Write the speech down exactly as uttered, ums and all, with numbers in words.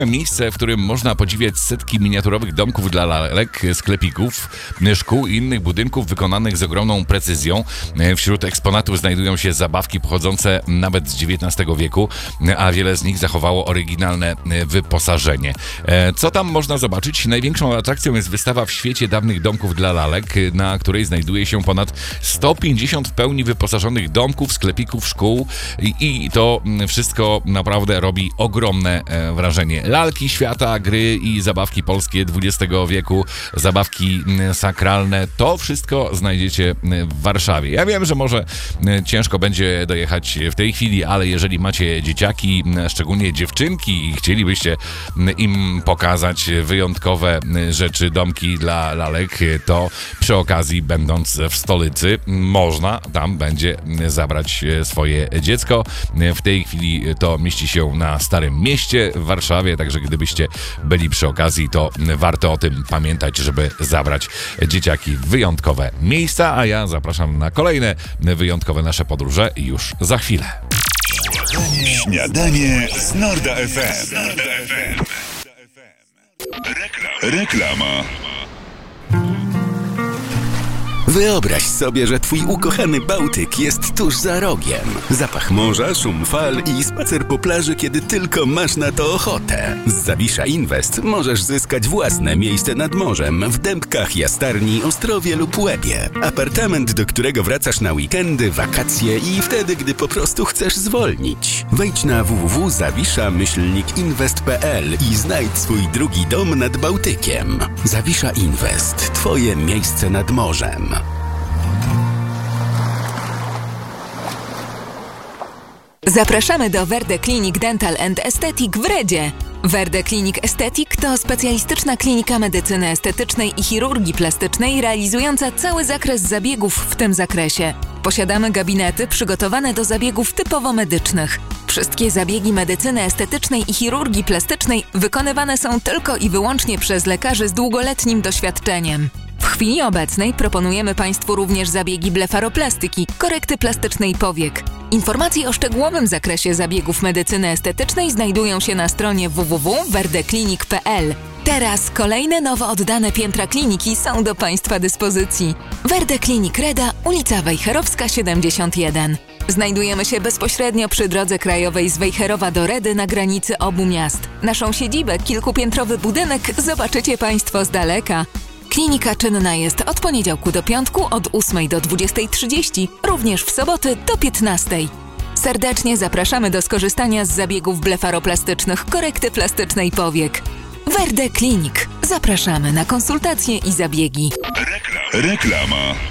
Miejsce, w którym można podziwiać setki miniaturowych domków dla lalek, sklepików, szkół i innych budynków wykonanych z ogromną precyzją. Wśród eksponatów znajdują się zabawki pochodzące nawet z dziewiętnastego wieku, a wiele z nich zachowało oryginalne wyposażenie. Co tam można zobaczyć? Największą atrakcją jest wystawa w świecie dawnych domków dla lalek, na której znajduje się ponad sto pięćdziesiąt w pełni wyposażonych domków, sklepików, szkół i, i to wszystko naprawdę robi ogromne wrażenie. Lalki świata, gry i zabawki polskie dwudziestego wieku, zabawki sakralne, to wszystko znajdziecie w Warszawie. Ja wiem, że może ciężko będzie dojechać w tej chwili, ale jeżeli macie dzieciaki, szczególnie dziewczynki i chcielibyście im pokazać wyjątkowe rzeczy, domki dla lalek, to przy okazji, będąc w stolicy, można tam będzie zabrać swoje dziecko. W tej chwili to mieści się na Starym Mieście w Warszawie, także gdybyście byli przy okazji, to warto o tym pamiętać, żeby zabrać dzieciaki w wyjątkowe miejsca, a ja zapraszam na kolejne wyjątkowe nasze podróże już za chwilę. Śniadanie z Norda F M. Reklama. Wyobraź sobie, że twój ukochany Bałtyk jest tuż za rogiem. Zapach morza, szum fal i spacer po plaży, kiedy tylko masz na to ochotę. Z Zawisza Invest możesz zyskać własne miejsce nad morzem w Dębkach, Jastarni, Ostrowie lub Łebie. Apartament, do którego wracasz na weekendy, wakacje i wtedy, gdy po prostu chcesz zwolnić. Wejdź na w w w kropka zawisza myślnik inwest kropka p l i znajdź swój drugi dom nad Bałtykiem. Zawisza Invest. Twoje miejsce nad morzem. Zapraszamy do Verde Clinic Dental and Aesthetic w Redzie. Verde Clinic Aesthetic to specjalistyczna klinika medycyny estetycznej i chirurgii plastycznej realizująca cały zakres zabiegów w tym zakresie. Posiadamy gabinety przygotowane do zabiegów typowo medycznych. Wszystkie zabiegi medycyny estetycznej i chirurgii plastycznej wykonywane są tylko i wyłącznie przez lekarzy z długoletnim doświadczeniem. W chwili obecnej proponujemy Państwu również zabiegi blefaroplastyki, korekty plastycznej powiek. Informacje o szczegółowym zakresie zabiegów medycyny estetycznej znajdują się na stronie w w w kropka verde clinic kropka p l. Teraz kolejne nowo oddane piętra kliniki są do Państwa dyspozycji. Verde Clinic Reda, ulica Wejherowska siedemdziesiąt jeden. Znajdujemy się bezpośrednio przy drodze krajowej z Wejherowa do Redy na granicy obu miast. Naszą siedzibę, kilkupiętrowy budynek, zobaczycie Państwo z daleka. Klinika czynna jest od poniedziałku do piątku od ósmej do dwudziestej trzydzieści, również w soboty do piętnastej. Serdecznie zapraszamy do skorzystania z zabiegów blefaroplastycznych, korekty plastycznej powiek. Verde Clinic. Zapraszamy na konsultacje i zabiegi. Reklama.